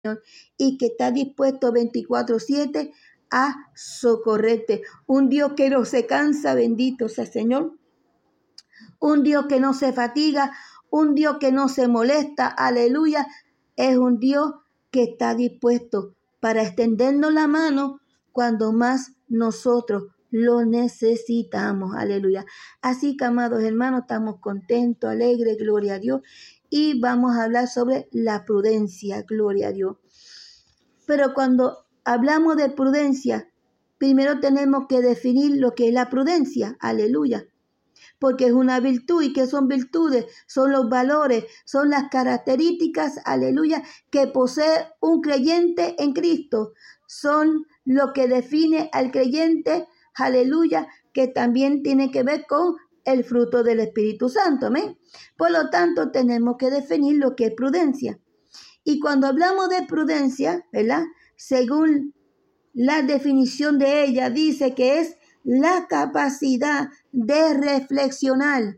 y que está dispuesto 24/7 a socorrerte. Un Dios que no se cansa, bendito sea el Señor. Un Dios que no se fatiga, un Dios que no se molesta, aleluya. Es un Dios que está dispuesto para extendernos la mano cuando más nosotros lo necesitamos, aleluya. Así que, amados hermanos, estamos contentos, alegres, gloria a Dios. Y vamos a hablar sobre la prudencia, gloria a Dios. Pero cuando hablamos de prudencia, primero tenemos que definir lo que es la prudencia, aleluya. Porque es una virtud. ¿Y qué son virtudes? Son los valores, son las características, aleluya, que posee un creyente en Cristo. Son lo que define al creyente, aleluya, que también tiene que ver con el fruto del Espíritu Santo, ¿amén? Por lo tanto, tenemos que definir lo que es prudencia. Y cuando hablamos de prudencia, ¿verdad? Según la definición de ella, dice que es la capacidad de reflexionar.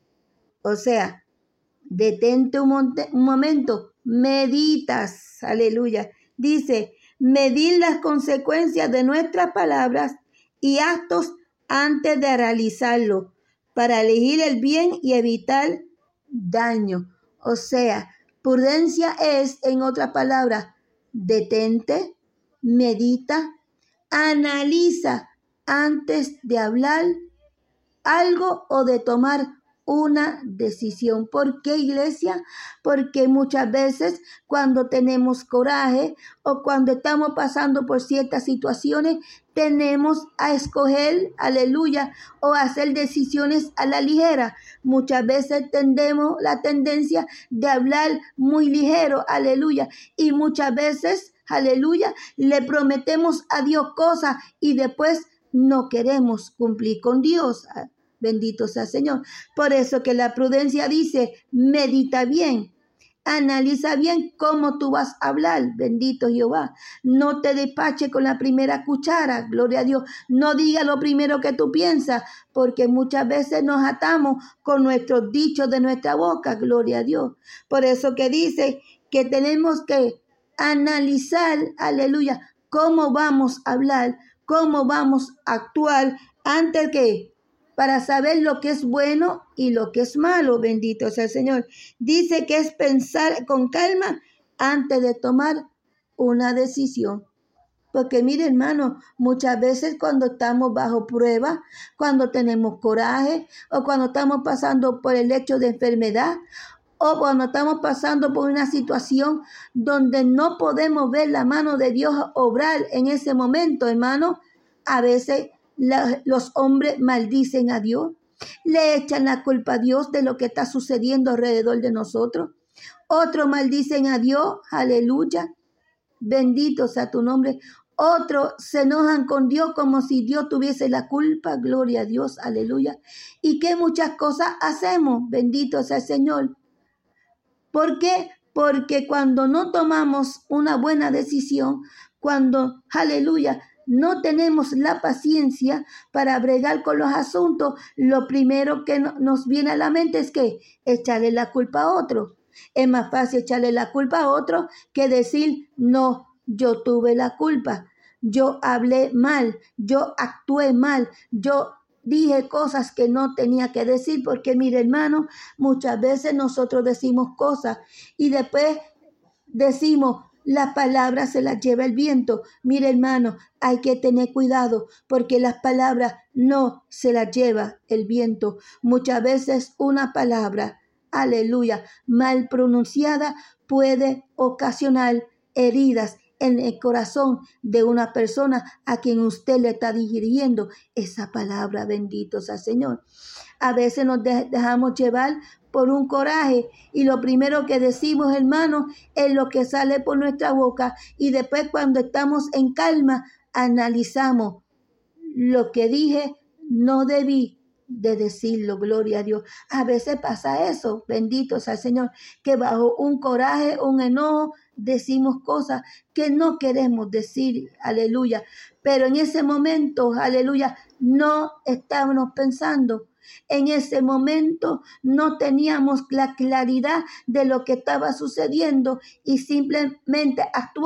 O sea, detente un momento, meditas, aleluya. Dice, medir las consecuencias de nuestras palabras y actos antes de realizarlo, para elegir el bien y evitar daño. O sea, prudencia es, en otras palabras, detente, medita, analiza antes de hablar algo o de tomar una decisión. ¿Por qué, iglesia? Porque muchas veces cuando tenemos coraje o cuando estamos pasando por ciertas situaciones, tenemos a escoger, aleluya, o hacer decisiones a la ligera. Muchas veces tenemos la tendencia de hablar muy ligero, aleluya, y muchas veces, aleluya, le prometemos a Dios cosas y después no queremos cumplir con Dios. Bendito sea el Señor. Por eso que la prudencia dice, medita bien, analiza bien cómo tú vas a hablar, bendito Jehová. No te despaches con la primera cuchara, gloria a Dios. No diga lo primero que tú piensas, porque muchas veces nos atamos con nuestros dichos de nuestra boca, gloria a Dios. Por eso que dice que tenemos que analizar, aleluya, cómo vamos a hablar, cómo vamos a actuar antes que para saber lo que es bueno y lo que es malo, bendito sea el Señor. Dice que es pensar con calma antes de tomar una decisión. Porque mire, hermano, muchas veces cuando estamos bajo prueba, cuando tenemos coraje o cuando estamos pasando por el hecho de enfermedad o cuando estamos pasando por una situación donde no podemos ver la mano de Dios obrar en ese momento, hermano, a veces los hombres maldicen a Dios, le echan la culpa a Dios de lo que está sucediendo alrededor de nosotros. Otros maldicen a Dios, aleluya, bendito sea tu nombre. Otros se enojan con Dios como si Dios tuviese la culpa, gloria a Dios, aleluya. Y que muchas cosas hacemos, bendito sea el Señor. ¿Por qué? Porque cuando no tomamos una buena decisión, cuando, aleluya, no tenemos la paciencia para bregar con los asuntos, lo primero que nos viene a la mente es que echarle la culpa a otro. Es más fácil echarle la culpa a otro que decir, no, yo tuve la culpa, yo hablé mal, yo actué mal, yo dije cosas que no tenía que decir, porque mire, hermano, muchas veces nosotros decimos cosas y después decimos, las palabras se las lleva el viento. Mire, hermano, hay que tener cuidado porque las palabras no se las lleva el viento. Muchas veces una palabra, aleluya, mal pronunciada puede ocasionar heridas en el corazón de una persona a quien usted le está dirigiendo esa palabra, bendito sea el Señor. A veces nos dejamos llevar por un coraje y lo primero que decimos, hermano, es lo que sale por nuestra boca y después cuando estamos en calma analizamos lo que dije, no debí de decirlo, gloria a Dios. A veces pasa eso, bendito sea el Señor, que bajo un coraje, un enojo, decimos cosas que no queremos decir, aleluya. Pero en ese momento, aleluya, no estábamos pensando En ese momento no teníamos la claridad de lo que estaba sucediendo y simplemente actuamos